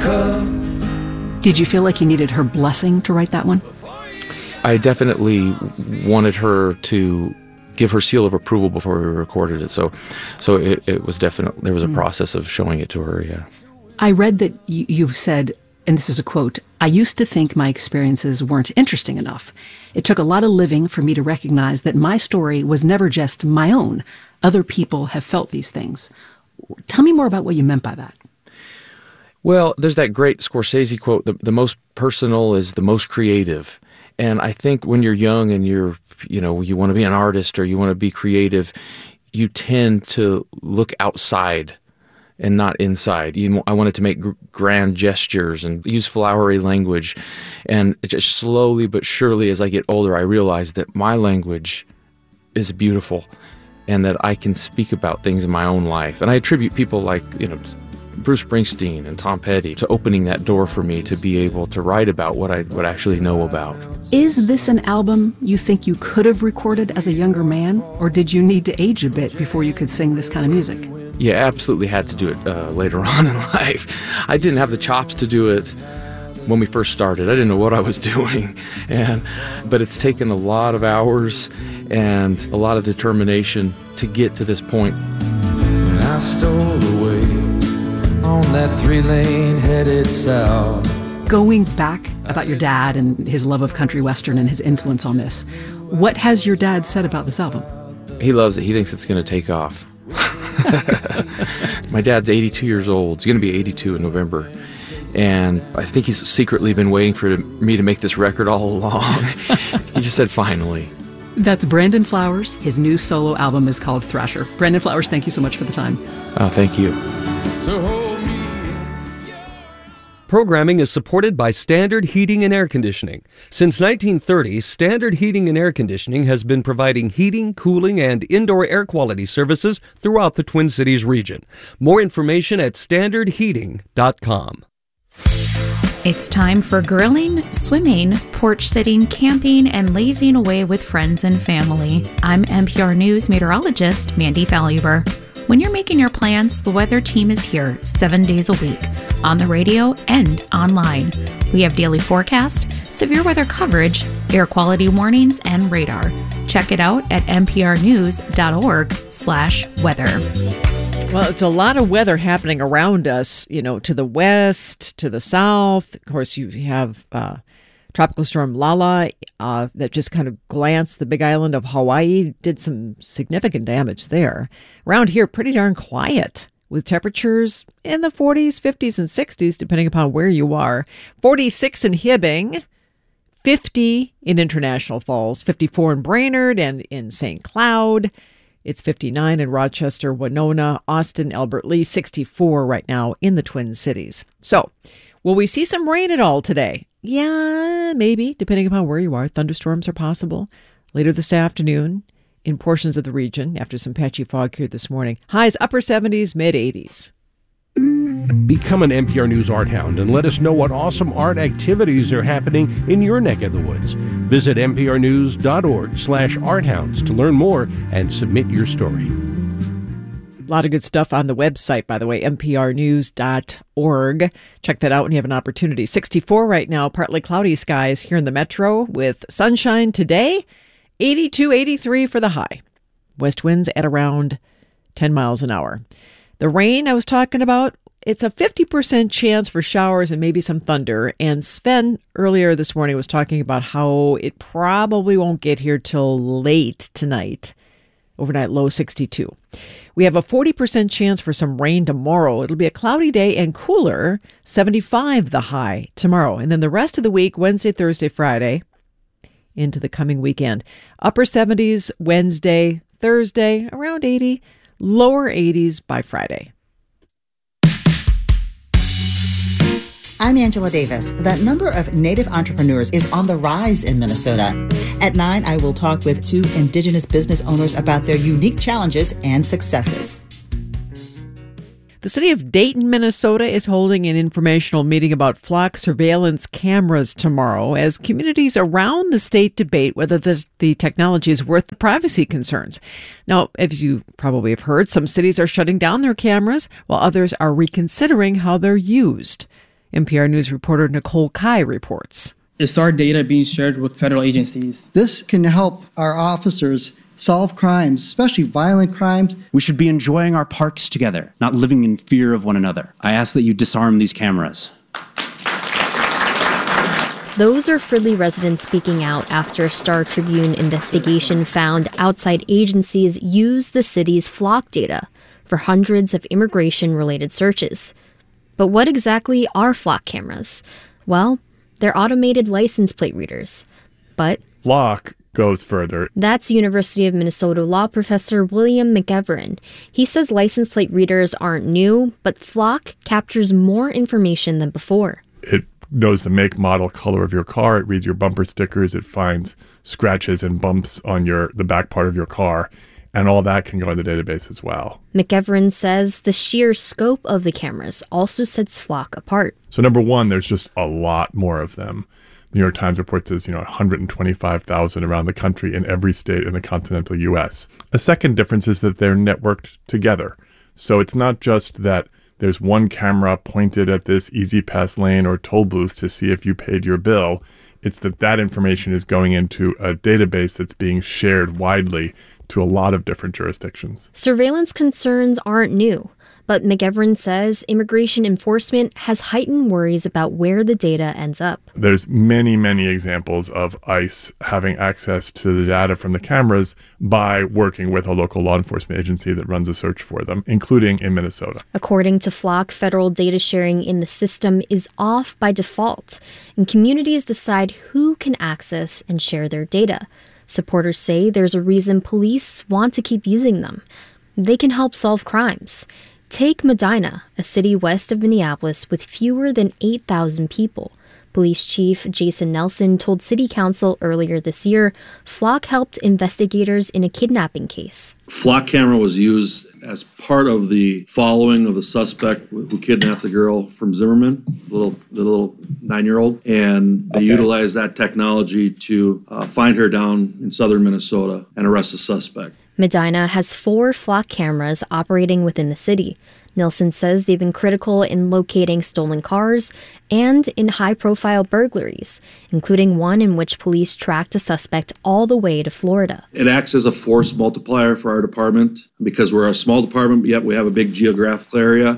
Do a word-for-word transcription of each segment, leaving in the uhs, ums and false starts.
America. Did you feel like you needed her blessing to write that one? I definitely wanted her to give her seal of approval before we recorded it. So so it, it was definitely, there was a mm. process of showing it to her, yeah. I read that you, you've said, and this is a quote, "I used to think my experiences weren't interesting enough. It took a lot of living for me to recognize that my story was never just my own. Other people have felt these things." Tell me more about what you meant by that. Well, there's that great Scorsese quote, the, the most personal is the most creative. And I think when you're young and you're, you know, you want to be an artist or you want to be creative, you tend to look outside and not inside. You, I wanted to make gr- grand gestures and use flowery language. And it just slowly but surely as I get older, I realize that my language is beautiful and that I can speak about things in my own life. And I attribute people like, you know, Bruce Springsteen and Tom Petty to opening that door for me to be able to write about what I would actually know about. Is this an album you think you could have recorded as a younger man, or did you need to age a bit before you could sing this kind of music? Yeah, absolutely had to do it uh, later on in life. I didn't have the chops to do it when we first started. I didn't know what I was doing, and but it's taken a lot of hours and a lot of determination to get to this point. When I stole away on that three-lane headed south. Going back about your dad and his love of country western and his influence on this, what has your dad said about this album? He loves it. He thinks it's going to take off. My dad's eighty-two years old. He's going to be eighty-two in November. And I think he's secretly been waiting for me to make this record all along. He just said, finally. That's Brandon Flowers. His new solo album is called Thrasher. Brandon Flowers, thank you so much for the time. Oh, thank you. So hold me. Programming is supported by Standard Heating and Air Conditioning. Since nineteen thirty, Standard Heating and Air Conditioning has been providing heating, cooling, and indoor air quality services throughout the Twin Cities region. More information at standard heating dot com. It's time for grilling, swimming, porch sitting, camping, and lazing away with friends and family. I'm N P R News meteorologist Mandy Faluber. When you're making your plans, the weather team is here seven days a week, on the radio and online. We have daily forecast, severe weather coverage, air quality warnings, and radar. Check it out at nprnews.org slash weather. Well, it's a lot of weather happening around us, you know, to the west, to the south. Of course, you have uh, Tropical Storm Lala uh, that just kind of glanced the big island of Hawaii, did some significant damage there. Around here, pretty darn quiet, with temperatures in the forties, fifties, and sixties, depending upon where you are. forty-six in Hibbing, fifty in International Falls, fifty-four in Brainerd and in Saint Cloud. It's fifty-nine in Rochester, Winona, Austin, Albert Lee, sixty-four right now in the Twin Cities. So, will we see some rain at all today? Yeah, maybe, depending upon where you are. Thunderstorms are possible later this afternoon in portions of the region after some patchy fog here this morning. Highs upper seventies, mid eighties. Become an N P R News Art Hound and let us know what awesome art activities are happening in your neck of the woods. Visit nprnews.org slash arthounds to learn more and submit your story. A lot of good stuff on the website, by the way, n p r news dot org. Check that out when you have an opportunity. sixty-four right now, partly cloudy skies here in the metro with sunshine today. eighty-two, eighty-three for the high. West winds at around ten miles an hour. The rain I was talking about, it's a fifty percent chance for showers and maybe some thunder. And Sven earlier this morning was talking about how it probably won't get here till late tonight. Overnight low sixty-two. We have a forty percent chance for some rain tomorrow. It'll be a cloudy day and cooler, seventy-five the high tomorrow. And then the rest of the week, Wednesday, Thursday, Friday, into the coming weekend. Upper seventies Wednesday, Thursday, around eighty, lower eighties by Friday. I'm Angela Davis. The number of Native entrepreneurs is on the rise in Minnesota. At nine, I will talk with two Indigenous business owners about their unique challenges and successes. The city of Dayton, Minnesota is holding an informational meeting about flock surveillance cameras tomorrow as communities around the state debate whether the, the technology is worth the privacy concerns. Now, as you probably have heard, some cities are shutting down their cameras while others are reconsidering how they're used. N P R News reporter Nicole Kai reports. Is our data being shared with federal agencies? This can help our officers solve crimes, especially violent crimes. We should be enjoying our parks together, not living in fear of one another. I ask that you disarm these cameras. Those are Fridley residents speaking out after a Star Tribune investigation found outside agencies use the city's flock data for hundreds of immigration-related searches. But what exactly are flock cameras? Well, they're automated license plate readers. But flock goes further. That's University of Minnesota law professor William McEverin. He says license plate readers aren't new, but flock captures more information than before. It knows the make, model, color of your car. It reads your bumper stickers. It finds scratches and bumps on your the back part of your car. And all that can go in the database as well. McEverin says the sheer scope of the cameras also sets flock apart. So number one, there's just a lot more of them. New York Times reports there's, you know, one hundred twenty-five thousand around the country in every state in the continental U S. A second difference is that they're networked together. So it's not just that there's one camera pointed at this Easy Pass lane or toll booth to see if you paid your bill. It's that that information is going into a database that's being shared widely to a lot of different jurisdictions. Surveillance concerns aren't new, but McEverin says immigration enforcement has heightened worries about where the data ends up. There's many, many examples of ICE having access to the data from the cameras by working with a local law enforcement agency that runs a search for them, including in Minnesota. According to Flock, federal data sharing in the system is off by default, and communities decide who can access and share their data. Supporters say there's a reason police want to keep using them. They can help solve crimes. Take Medina, a city west of Minneapolis with fewer than eight thousand people. Police Chief Jason Nelson told City Council earlier this year Flock helped investigators in a kidnapping case. Flock camera was used as part of the following of the suspect who kidnapped the girl from Zimmerman, the little, the little nine-year-old, and they okay. utilized that technology to uh, find her down in southern Minnesota and arrest the suspect. Medina has four Flock cameras operating within the city. Nelson says they've been critical in locating stolen cars and in high-profile burglaries, including one in which police tracked a suspect all the way to Florida. It acts as a force multiplier for our department because we're a small department, yet we have a big geographical area.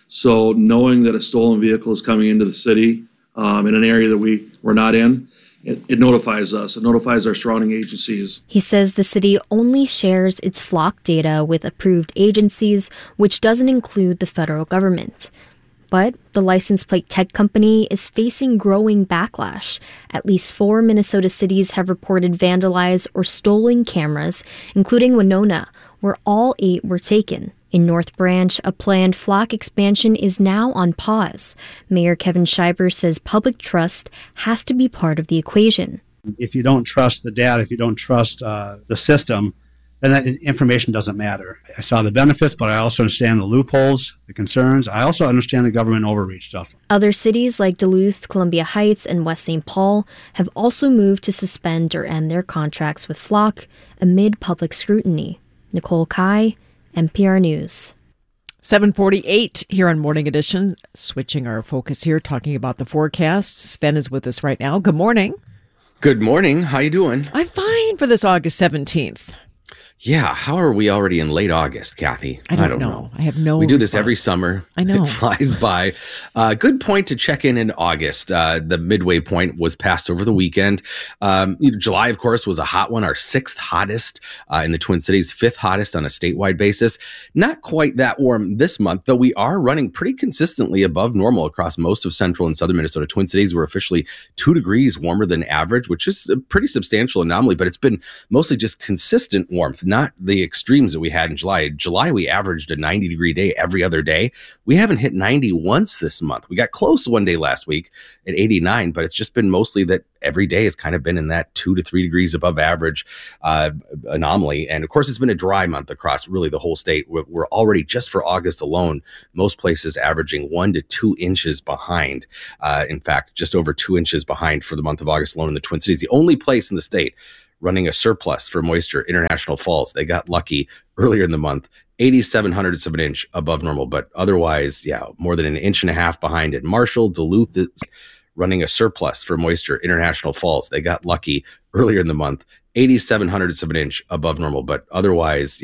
So knowing that a stolen vehicle is coming into the city um, in an area that we were not in, It, it notifies us. It notifies our surrounding agencies. He says the city only shares its Flock data with approved agencies, which doesn't include the federal government. But the license plate tech company is facing growing backlash. At least four Minnesota cities have reported vandalized or stolen cameras, including Winona, where all eight were taken. In North Branch, a planned Flock expansion is now on pause. Mayor Kevin Schreiber says public trust has to be part of the equation. If you don't trust the data, if you don't trust uh, the system, then that information doesn't matter. I saw the benefits, but I also understand the loopholes, the concerns. I also understand the government overreach stuff. Other cities like Duluth, Columbia Heights, and West Saint Paul have also moved to suspend or end their contracts with Flock amid public scrutiny. Nicole Kai, N P R News. seven forty-eight here on Morning Edition. Switching our focus here, talking about the forecast. Sven is with us right now. Good morning. Good morning. How you doing? I'm fine for this August seventeenth. Yeah, how are we already in late August, Kathy? I don't, I don't know. know. I have no We do response. this every summer. I know. It flies by. Uh, good point to check in in August. Uh, the midway point was passed over the weekend. Um, July, of course, was a hot one, our sixth hottest uh, in the Twin Cities, fifth hottest on a statewide basis. Not quite that warm this month, though we are running pretty consistently above normal across most of central and southern Minnesota. Twin Cities were officially two degrees warmer than average, which is a pretty substantial anomaly, but it's been mostly just consistent warmth, not the extreme that we had in July. July, we averaged a ninety degree day every other day. We haven't hit ninety once this month. We got close one day last week at eighty-nine, but it's just been mostly that every day has kind of been in that two to three degrees above average uh, anomaly. And of course, it's been a dry month across really the whole state. We're, we're already, just for August alone, most places averaging one to two inches behind. Uh, in fact, just over two inches behind for the month of August alone in the Twin Cities. The only place in the state running a surplus for moisture, International Falls. They got lucky earlier in the month, eighty-seven hundredths of an inch above normal, but otherwise, yeah, more than an inch and a half behind it. Marshall, Duluth is running a surplus for moisture. International Falls, they got lucky earlier in the month, eighty-seven hundredths of an inch above normal, but otherwise,